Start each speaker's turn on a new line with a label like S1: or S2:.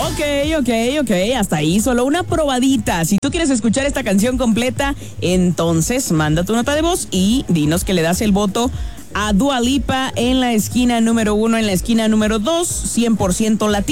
S1: Ok, hasta ahí solo una probadita. Si tú quieres escuchar esta canción completa, entonces manda tu nota de voz y dinos que le das el voto a Dua Lipa en la esquina número 1, en la esquina número 2, 100% latino.